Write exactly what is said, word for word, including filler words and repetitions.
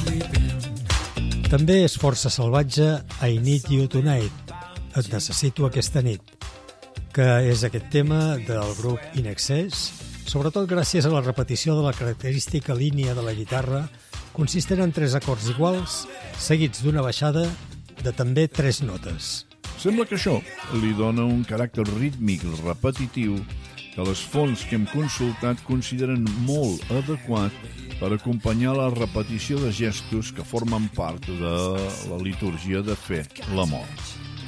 També és força salvatge I Need You Tonight, Et necessito aquesta nit, que és aquest tema del grup In Excess, sobretot gràcies a la repetició de la característica línia de la guitarra, consistent en tres acords iguals, seguits d'una baixada de també tres notes. Sembla que això li dona un caràcter rítmic repetitiu que les fonts que hem consultat consideren molt adequat per acompanyar la repetició de gestos que formen part de la litúrgia de fer la mort.